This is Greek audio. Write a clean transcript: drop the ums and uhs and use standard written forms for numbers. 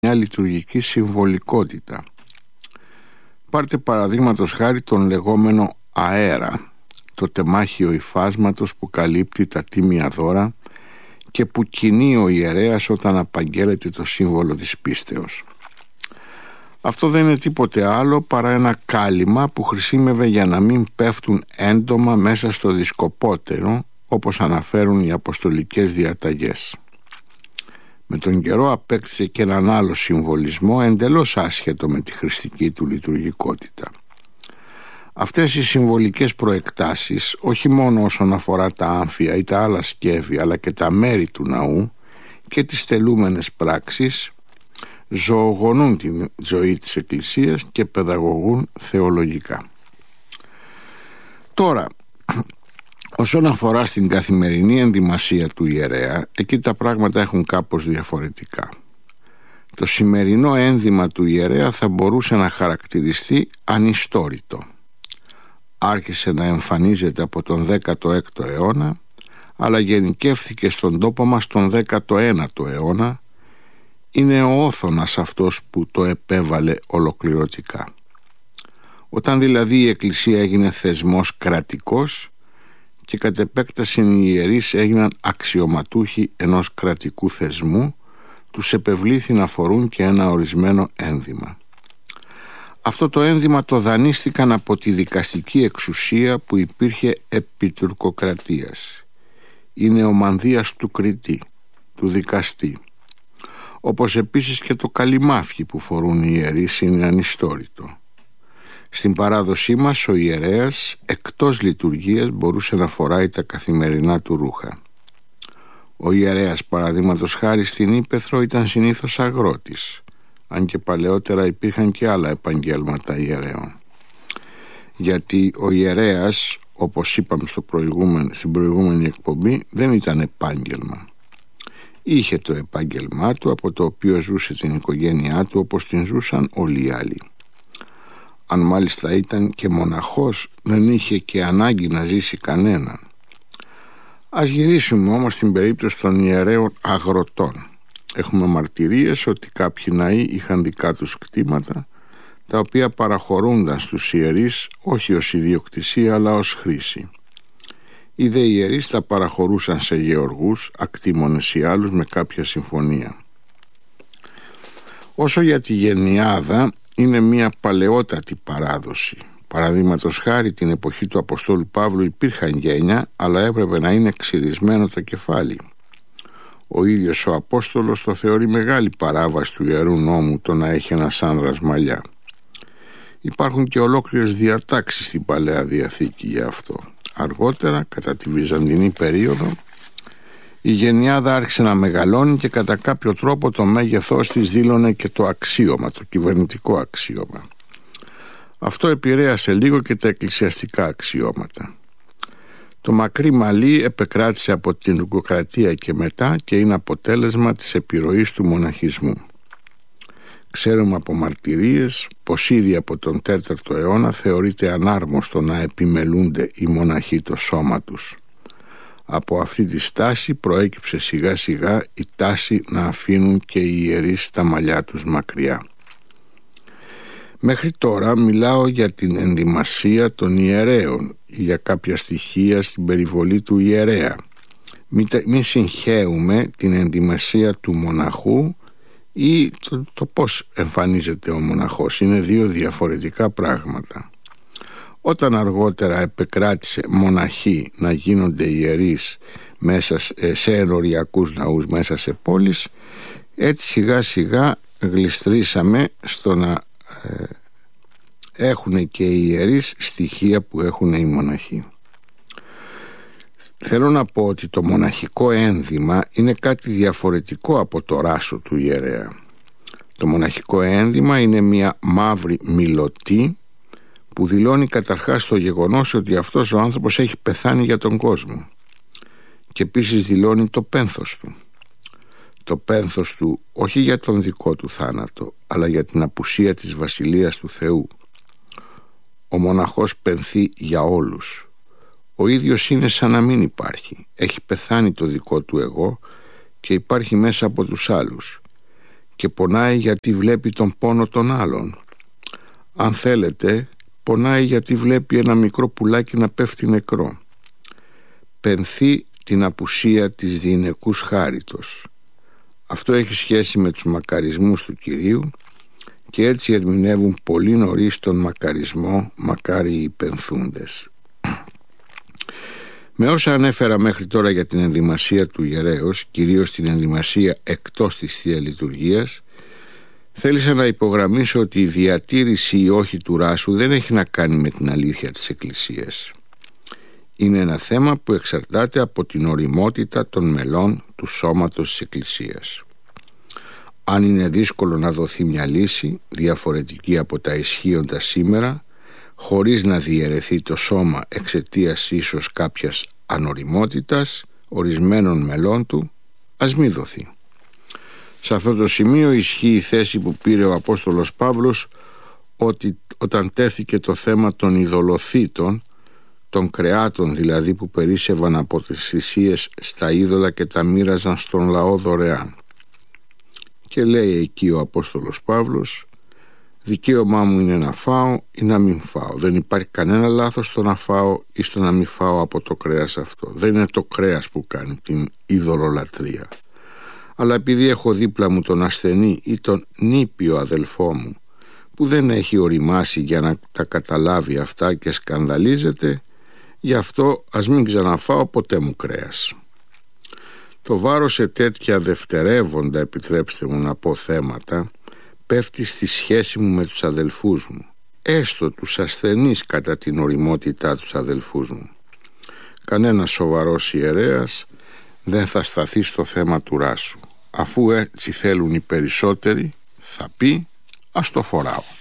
μια λειτουργική συμβολικότητα. Πάρτε παραδείγματος χάρη τον λεγόμενο αέρα, το τεμάχιο υφάσματος που καλύπτει τα τίμια δώρα και που κινεί ο ιερέας όταν απαγγέλλεται το σύμβολο της πίστεως. Αυτό δεν είναι τίποτε άλλο παρά ένα κάλυμα που χρησιμεύε για να μην πέφτουν έντομα μέσα στο δισκοπότερο, όπως αναφέρουν οι αποστολικές διαταγές. Με τον καιρό απέκτησε και έναν άλλο συμβολισμό εντελώς άσχετο με τη χρηστική του λειτουργικότητα. Αυτές οι συμβολικές προεκτάσεις, όχι μόνο όσον αφορά τα άμφια ή τα άλλα σκεύη, αλλά και τα μέρη του ναού και τις τελούμενες πράξεις, ζωογονούν τη ζωή της Εκκλησίας και παιδαγωγούν θεολογικά. Τώρα, όσον αφορά στην καθημερινή ενδυμασία του ιερέα, εκεί τα πράγματα έχουν κάπως διαφορετικά. Το σημερινό ένδυμα του ιερέα θα μπορούσε να χαρακτηριστεί ανιστόρητο. Άρχισε να εμφανίζεται από τον 16ο αιώνα, αλλά γενικεύθηκε στον τόπο μας τον 19ο αιώνα. Είναι ο Όθωνας αυτός που το επέβαλε ολοκληρωτικά. Όταν δηλαδή η Εκκλησία έγινε θεσμός κρατικός και κατ' επέκταση οι ιερείς έγιναν αξιωματούχοι ενός κρατικού θεσμού, τους επευλήθη να φορούν και ένα ορισμένο ένδυμα. Αυτό το ένδυμα το δανείστηκαν από τη δικαστική εξουσία που υπήρχε επί τουρκοκρατίας. Είναι ο μανδύας του κριτή, του δικαστή. Όπως επίσης και το καλυμάφι που φορούν οι ιερείς είναι ανιστόρητο. Στην παράδοσή μας ο ιερέας εκτός λειτουργίας μπορούσε να φοράει τα καθημερινά του ρούχα. Ο ιερέας, παραδείγματος χάρη, στην Ύπαιθρο ήταν συνήθως αγρότης, αν και παλαιότερα υπήρχαν και άλλα επαγγέλματα ιερέων. Γιατί ο ιερέας, όπως είπαμε στην προηγούμενη εκπομπή, δεν ήταν επάγγελμα. Είχε το επάγγελμά του, από το οποίο ζούσε την οικογένειά του όπως την ζούσαν όλοι οι άλλοι. Αν μάλιστα ήταν και μοναχός, δεν είχε και ανάγκη να ζήσει κανέναν. Ας γυρίσουμε όμως στην περίπτωση των ιερέων αγροτών. Έχουμε μαρτυρίες ότι κάποιοι ναοί είχαν δικά τους κτήματα, τα οποία παραχωρούνταν στους ιερείς όχι ως ιδιοκτησία αλλά ως χρήση. Οι δε ιερείς τα παραχωρούσαν σε γεωργούς, ακτήμονες ή άλλους με κάποια συμφωνία. Όσο για τη γενιάδα, είναι μια παλαιότατη παράδοση. Παραδείγματος χάρη, την εποχή του Αποστόλου Παύλου υπήρχαν γένια, αλλά έπρεπε να είναι ξυρισμένο το κεφάλι. Ο ίδιος ο Απόστολος το θεωρεί μεγάλη παράβαση του Ιερού Νόμου το να έχει ένας άνδρας μαλλιά. Υπάρχουν και ολόκληρες διατάξεις στην Παλαιά Διαθήκη για αυτό. Αργότερα, κατά τη Βυζαντινή περίοδο, η γενιάδα άρχισε να μεγαλώνει και κατά κάποιο τρόπο το μέγεθός της δήλωνε και το αξίωμα, το κυβερνητικό αξίωμα. Αυτό επηρέασε λίγο και τα εκκλησιαστικά αξιώματα. Το μακρύ μαλλί επεκράτησε από την τουρκοκρατία και μετά και είναι αποτέλεσμα της επιρροής του μοναχισμού. Ξέρουμε από μαρτυρίες πως ήδη από τον 4ο αιώνα θεωρείται ανάρμοστο να επιμελούνται οι μοναχοί το σώμα τους. Από αυτή τη στάση προέκυψε σιγά σιγά η τάση να αφήνουν και οι ιερείς τα μαλλιά τους μακριά. Μέχρι τώρα μιλάω για την ενδυμασία των ιερέων, για κάποια στοιχεία στην περιβολή του ιερέα. Μην συγχαίουμε την ενδυμασία του μοναχού ή το πώς εμφανίζεται ο μοναχός. Είναι δύο διαφορετικά πράγματα. Όταν αργότερα επεκράτησε μοναχοί να γίνονται ιερείς μέσα σε ενοριακούς ναούς, μέσα σε πόλεις, έτσι σιγά σιγά γλιστρήσαμε στο να έχουν και οι ιερείς στοιχεία που έχουν οι μοναχοί. Θέλω να πω ότι το μοναχικό ένδυμα είναι κάτι διαφορετικό από το ράσο του ιερέα. Το μοναχικό ένδυμα είναι μια μαύρη μυλωτή που δηλώνει καταρχάς το γεγονός ότι αυτός ο άνθρωπος έχει πεθάνει για τον κόσμο, και επίσης δηλώνει το πένθος του. Το πένθος του όχι για τον δικό του θάνατο, αλλά για την απουσία της Βασιλείας του Θεού. Ο μοναχός πενθεί για όλους. Ο ίδιος είναι σαν να μην υπάρχει. Έχει πεθάνει το δικό του εγώ και υπάρχει μέσα από τους άλλους. και πονάει γιατί βλέπει τον πόνο των άλλων. Αν θέλετε, πονάει γιατί βλέπει ένα μικρό πουλάκι να πέφτει νεκρό. Πενθεί την απουσία της διηνεκούς χάριτος. Αυτό έχει σχέση με τους μακαρισμούς του Κυρίου και έτσι ερμηνεύουν πολύ νωρίς τον μακαρισμό «μακάρι οι πενθούντες». Με όσα ανέφερα μέχρι τώρα για την ενδυμασία του ιερέως, κυρίως την ενδυμασία εκτός της Θείας Λειτουργίας, θέλησα να υπογραμμίσω ότι η διατήρηση ή όχι του ράσου δεν έχει να κάνει με την αλήθεια της Εκκλησίας. Είναι ένα θέμα που εξαρτάται από την ωριμότητα των μελών του σώματος της Εκκλησίας. Αν είναι δύσκολο να δοθεί μια λύση διαφορετική από τα ισχύοντα σήμερα, χωρίς να διαιρεθεί το σώμα εξαιτίας ίσως κάποιας ανοριμότητας ορισμένων μελών του, ας μη δοθεί. Σε αυτό το σημείο ισχύει η θέση που πήρε ο Απόστολος Παύλος ότι όταν τέθηκε το θέμα των ειδωλοθύτων, των κρεάτων δηλαδή που περίσσευαν από τις θυσίες στα είδωλα και τα μοίραζαν στον λαό δωρεάν. Και λέει εκεί ο Απόστολος Παύλος: δικαίωμά μου είναι να φάω ή να μην φάω. Δεν υπάρχει κανένα λάθος στο να φάω ή στο να μην φάω από το κρέας αυτό. Δεν είναι το κρέας που κάνει την ειδωλολατρεία. Αλλά επειδή έχω δίπλα μου τον ασθενή ή τον νήπιο αδελφό μου που δεν έχει οριμάσει για να τα καταλάβει αυτά και σκανδαλίζεται, γι' αυτό ας μην ξαναφάω ποτέ μου κρέας. Το βάρος σε τέτοια δευτερεύοντα, επιτρέψτε μου να πω, θέματα πέφτει στη σχέση μου με τους αδελφούς μου, έστω τους ασθενείς κατά την ωριμότητά τους αδελφούς μου. Κανένας σοβαρός ιερέας δεν θα σταθεί στο θέμα του ράσου. Αφού έτσι θέλουν οι περισσότεροι, θα πει, ας το φοράω.